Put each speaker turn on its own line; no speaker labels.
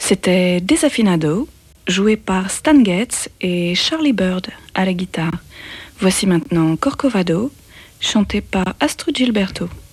C'était Desafinado, joué par Stan Getz et Charlie Bird à la guitare. Voici maintenant Corcovado, chanté par Astrud Gilberto.